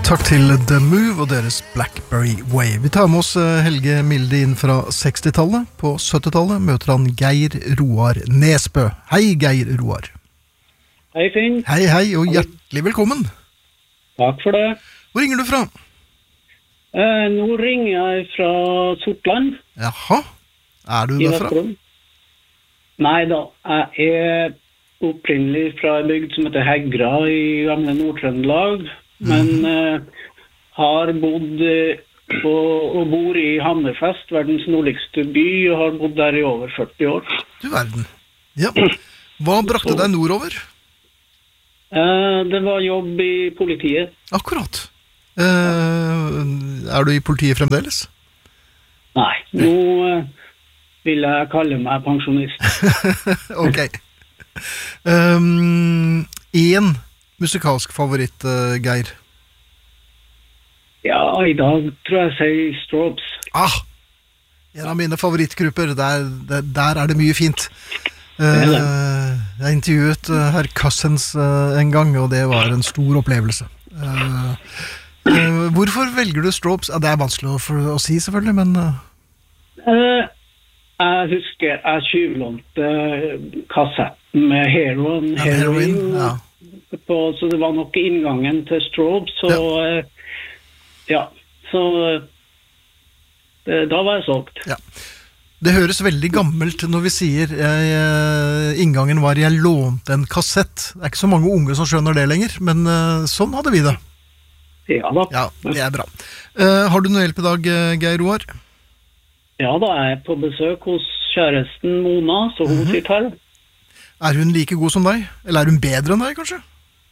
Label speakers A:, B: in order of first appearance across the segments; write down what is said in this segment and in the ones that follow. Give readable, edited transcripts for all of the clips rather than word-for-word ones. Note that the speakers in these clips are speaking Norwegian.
A: Takk til The Move og deres Blackberry Wave. Vi tar med oss Helge Milde inn fra 60-tallet. På 70-tallet møter han Geir Roar Nesbø. Hei, Geir Roar.
B: Hei, Finn.
A: Hei, hei, og hjertelig velkommen.
B: Takk for det.
A: Hvor ringer du fra?
B: Nå ringer jeg fra Sortland.
A: Jaha, er du derfra?
B: Nei da, jeg er opprinnelig fra en bygd som heter Hegra i gamle Nord-Trøndelag, men har bodd og bor i Hammerfest, verdens nordligste by, og har bodd der i over 40 år.
A: Du verden. Ja. Hva brakte deg nordover?
B: Det var jobb i politiet.
A: Akkurat. Er du i politiet fremdeles?
B: Nei, nå vil jeg kalle meg pensjonist.
A: Ok. En musikalsk favoritt, Geir?
B: Ja, i dag tror jeg sier Strobes.
A: En av mine favorittgrupper. Der er det mye fint. Jeg intervjuet herr Cousins en gang, og det var en stor opplevelse. Hvorfor velger du Strobes? Det er vanskelig å si selvfølgelig, men...
B: Jeg husker jeg tjuvlånte kassetten med Heroin,
A: ja.
B: Så det var nok inngangen til Strobes, så da var jeg solgt.
A: Ja. Det høres veldig gammelt når vi sier inngangen var jeg lånte en kassett. Det er ikke så mange unge som skjønner det lenger, men sånn hadde vi det.
B: Ja da.
A: Ja, det er bra. Har du noe hjelp i dag, Geir Roar?
B: Ja da, jeg er på besøk hos kjæresten Mona, så hun sitter her.
A: Er hun like god som deg? Eller er hun bedre enn deg, kanskje?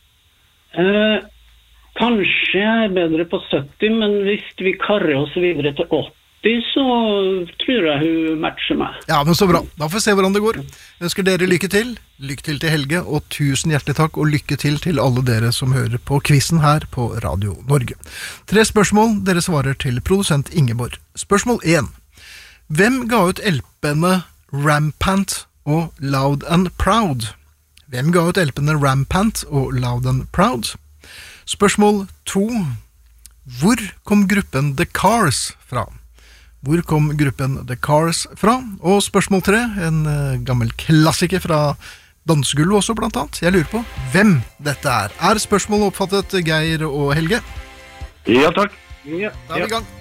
B: Kanskje jeg er bedre på 70, men hvis vi karrer oss videre til 80, så tror jeg hun matcher meg.
A: Ja, men så bra. Da får vi se hvordan det går. Jeg ønsker dere lykke til. Lykke til Helge, og tusen hjertelig takk, og lykke til alle dere som hører på quizen her på Radio Norge. 3 spørsmål, dere svarer til produsent Ingeborg. Spørsmål 1. Hvem ga ut LP-ene Rampant og Loud and Proud? Hvem ga ut LP-ene Rampant og Loud and Proud? Spørsmål 2. Hvor kom gruppen The Cars fra? Hvor kom gruppen The Cars fra? Og spørsmål 3, en gammel klassiker fra dansegulvet også blant annet. Jeg lurer på hvem dette er. Er spørsmålet oppfattet, Geir og Helge?
C: Ja, takk.
B: Ja,
A: Da er vi i gang.